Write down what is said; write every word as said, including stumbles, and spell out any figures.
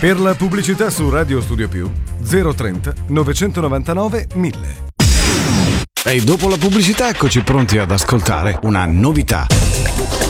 Per la pubblicità su Radio Studio Più zero trenta novecentonovantanove mille. E dopo la pubblicità eccoci pronti ad ascoltare una novità.